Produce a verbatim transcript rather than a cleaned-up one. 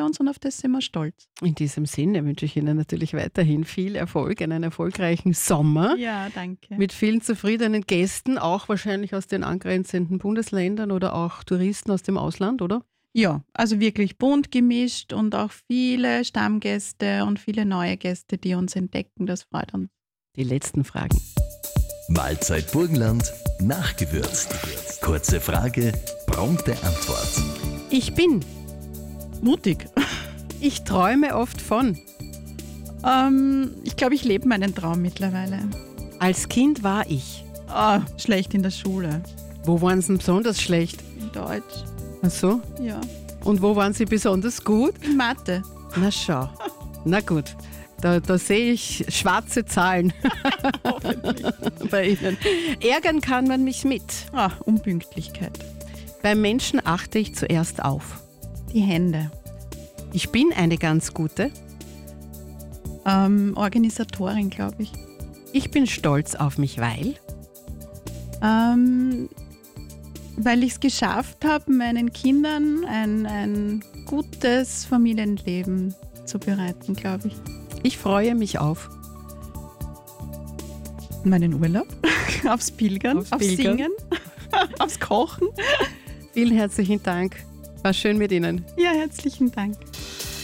uns und auf das sind wir stolz. In diesem Sinne wünsche ich Ihnen natürlich weiterhin viel Erfolg, einen erfolgreichen Sommer. Ja, danke. Mit vielen zufriedenen Gästen, auch wahrscheinlich aus den angrenzenden Bundesländern oder auch Touristen aus dem Ausland, oder? Ja, also wirklich bunt gemischt und auch viele Stammgäste und viele neue Gäste, die uns entdecken. Das freut uns. Die letzten Fragen. Mahlzeit Burgenland, nachgewürzt. Kurze Frage, prompte Antwort. Ich bin. Mutig. Ich träume oft von. Ähm, ich glaube, ich lebe meinen Traum mittlerweile. Als Kind war ich. Ah, schlecht in der Schule. Wo waren Sie denn besonders schlecht? In Deutsch. Ach so? Ja. Und wo waren Sie besonders gut? In Mathe. Na schau. Na gut. Da, da sehe ich schwarze Zahlen bei Ihnen. Ärgern kann man mich mit. Ah, Unpünktlichkeit. Beim Menschen achte ich zuerst auf. Die Hände. Ich bin eine ganz gute. Ähm, Organisatorin, glaube ich. Ich bin stolz auf mich, weil. Ähm, weil ich es geschafft habe, meinen Kindern ein, ein gutes Familienleben zu bereiten, glaube ich. Ich freue mich auf. Meinen Urlaub, aufs Pilgern, Aufs aufs, Pilgern. Singen, aufs Kochen. Vielen herzlichen Dank. War schön mit Ihnen. Ja, herzlichen Dank.